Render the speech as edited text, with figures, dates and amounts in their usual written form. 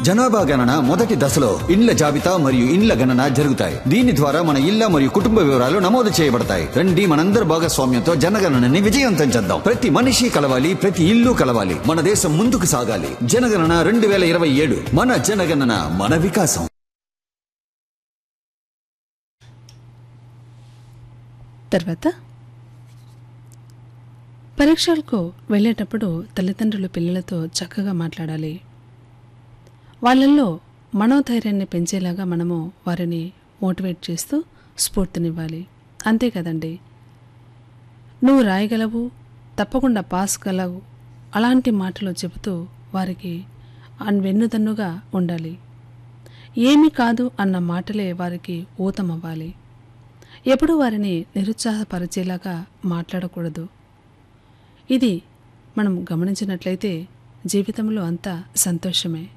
జనాభా గణన మొదటి దశలో ఇండ్ల జాబితా మరియు ఇండ్ల గణన జరుగుతాయి. దీని ద్వారా మన ఇళ్ల మరియు కుటుంబ వివరాలు నమోదు చేయబడతాయి. రండి, మనందరి భాగస్వామ్యంతో జనగణనని విజయవంతం చేద్దాం. ప్రతి మనిషి కలవాలి, ప్రతి ఇల్లు కలవాలి. మన దేశం ముందుకు సాగాలి. జనగణన 2027. మన జనగణన, మన వికాసం. తర్వాత పరీక్షలకు వెళ్ళేటప్పుడు తల్లిదండ్రులు పిల్లలతో చక్కగా మాట్లాడాలి. వాళ్ళల్లో మనోధైర్యాన్ని పెంచేలాగా మనము వారిని మోటివేట్ చేస్తూ స్ఫూర్తినివ్వాలి. అంతే కదండి, నువ్వు రాయగలవు, తప్పకుండా పాస్ గలవు, అలాంటి మాటలు చెబుతూ వారికి వెన్నుదన్నుగా ఉండాలి. ఏమీ కాదు అన్న మాటలే వారికి ఊతమవ్వాలి. ఎప్పుడూ వారిని నిరుత్సాహపరిచేలాగా మాట్లాడకూడదు. ఇది మనం గమనించినట్లయితే జీవితంలో అంతా సంతోషమే.